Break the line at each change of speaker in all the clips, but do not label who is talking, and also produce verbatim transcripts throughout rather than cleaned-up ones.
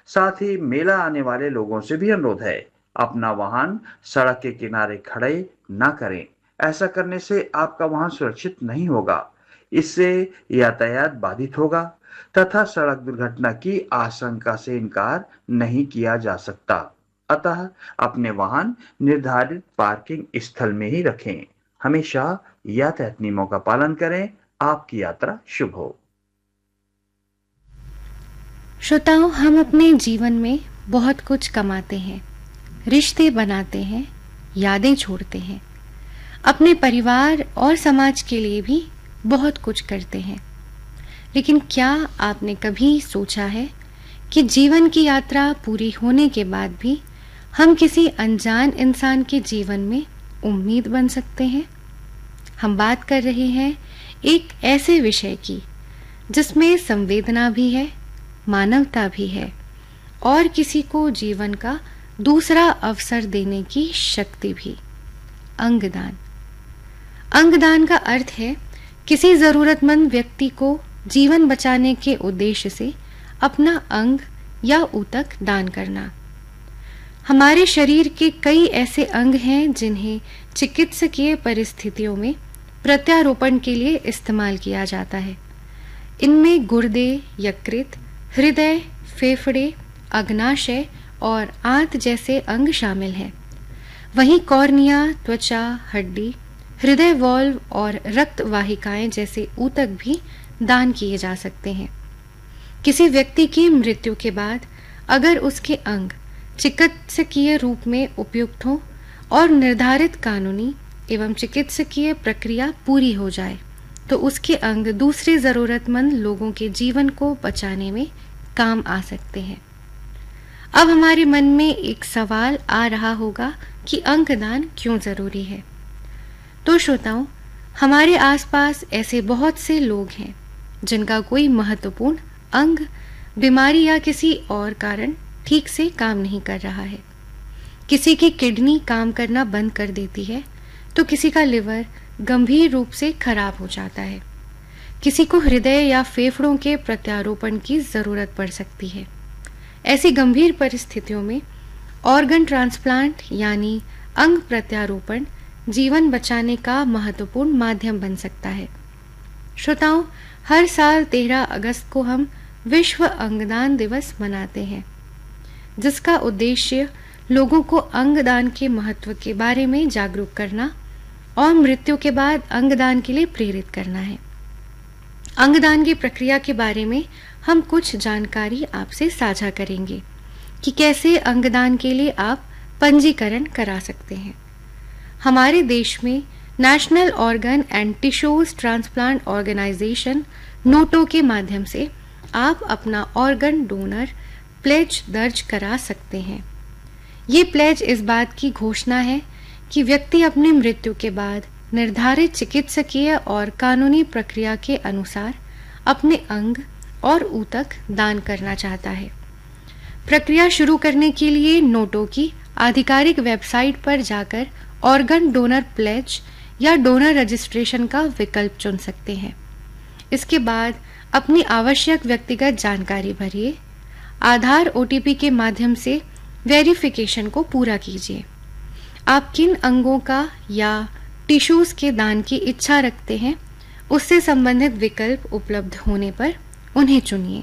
साथ ही मेला आने वाले लोगों से भी अनुरोध है, अपना वाहन सड़क के किनारे खड़े ना करें। ऐसा करने से आपका वाहन सुरक्षित नहीं होगा। इससे यातायात बाधित होगा तथा सड़क दुर्घटना की आशंका से इनकार नहीं किया जा सकता। अतः अपने वाहन निर्धारित पार्किंग स्थल में ही रखें। हमेशा यातायात नियमों का पालन करें। आपकी यात्रा शुभ हो।
श्रोताओं, हम अपने जीवन में बहुत कुछ कमाते हैं, रिश्ते बनाते हैं, यादें छोड़ते हैं, अपने परिवार और समाज के लिए भी बहुत कुछ करते हैं। लेकिन क्या आपने कभी सोचा है कि जीवन की यात्रा पूरी होने के बाद भी हम किसी अनजान इंसान के जीवन में उम्मीद बन सकते हैं? हम बात कर रहे हैं एक ऐसे विषय की जिसमें संवेदना भी है, मानवता भी है और किसी को जीवन का दूसरा अवसर देने की शक्ति भी। अंगदान। अंगदान का अर्थ है किसी जरूरतमंद व्यक्ति को जीवन बचाने के उद्देश्य से अपना अंग या ऊतक दान करना। हमारे शरीर के कई ऐसे अंग हैं जिन्हें चिकित्सकीय परिस्थितियों में प्रत्यारोपण के लिए इस्तेमाल किया जाता है। इनमें गुर्दे, यकृत, हृदय, फेफड़े, अग्नाशय और आंत जैसे अंग शामिल हैं। वहीं कॉर्निया, त्वचा, हड्डी, हृदय वाल्व और रक्त वाहिकाएं जैसे ऊतक भी दान किए जा सकते हैं। किसी व्यक्ति की मृत्यु के बाद अगर उसके अंग चिकित्सकीय रूप में उपयुक्त हो और निर्धारित कानूनी एवं चिकित्सकीय प्रक्रिया पूरी हो जाए तो उसके अंग दूसरे जरूरतमंद लोगों के जीवन को बचाने में काम आ सकते हैं। अब हमारे मन में एक सवाल आ रहा होगा कि अंगदान क्यों जरूरी है। तो श्रोताओं, हमारे आसपास ऐसे बहुत से लोग हैं जिनका कोई महत्वपूर्ण अंग बीमारी या किसी और कारण ठीक से काम नहीं कर रहा है। किसी की किडनी काम करना बंद कर देती है तो किसी का लिवर गंभीर रूप से खराब हो जाता है। किसी को हृदय या फेफड़ों के प्रत्यारोपण की जरूरत पड़ सकती है। ऐसी गंभीर परिस्थितियों में ऑर्गन ट्रांसप्लांट यानी अंग प्रत्यारोपण जीवन बचाने का महत्वपूर्ण माध्यम बन सकता है। श्रोताओं, हर साल तेरह अगस्त को हम विश्व अंगदान दिवस मनाते हैं, जिसका उद्देश्य लोगों को अंगदान के महत्व के बारे में जागरूक करना और मृत्यु के बाद अंगदान के लिए प्रेरित करना है। अंगदान की प्रक्रिया के बारे में हम कुछ जानकारी आपसे साझा करेंगे कि कैसे अंगदान के लिए आप पंजीकरण करा सकते हैं। हमारे देश में national organ and tissues transplant organisation Noto के माध्यम से आप अपना ऑर्गन डोनर प्लेज दर्ज करा सकते हैं। ये प्लेज इस बात की घोषणा है कि व्यक्ति अपनी मृत्यु के बाद निर्धारित चिकित्सकीय और कानूनी प्रक्रिया के अनुसार अपने अंग और ऊतक दान करना चाहता है। प्रक्रिया शुरू करने के लिए नोटो की आधिकारिक वेबसाइट पर जाकर ऑर्गन डोनर प्लेज या डोनर रजिस्ट्रेशन का विकल्प चुन सकते हैं। इसके बाद अपनी आवश्यक व्यक्तिगत जानकारी भरिए। आधार ओटीपी के माध्यम से वेरिफिकेशन को पूरा कीजिए। आप किन अंगों का या टिश्यूज के दान की इच्छा रखते हैं, उससे संबंधित विकल्प उपलब्ध होने पर उन्हें चुनिए।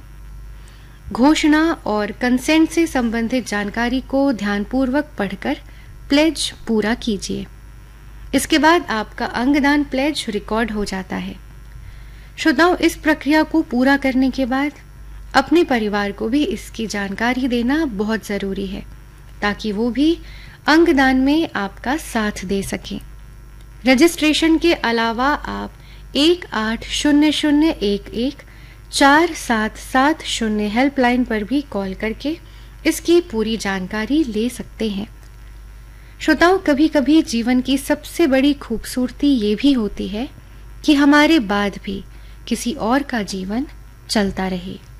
घोषणा और कंसेंट से संबंधित जानकारी को ध्यानपूर्वक पढ़कर प्लेज पूरा कीजिए। इसके बाद आपका अंगदान प्लेज रिकॉर्ड हो जाता है। श्रोताओं, इस प्रक्रिया को पूरा करने के बाद अपने परिवार को भी इसकी जानकारी देना बहुत जरूरी है, ताकि वो भी अंगदान में आपका साथ दे सकें। रजिस्ट्रेशन के अलावा आप एक आठ शून्य शून्य एक एक चार सात सात शून्य हेल्पलाइन पर भी कॉल करके इसकी पूरी जानकारी ले सकते हैं। श्रोताओं, कभी कभी जीवन की सबसे बड़ी खूबसूरती ये भी होती है कि हमारे बाद भी किसी और का जीवन चलता रहे।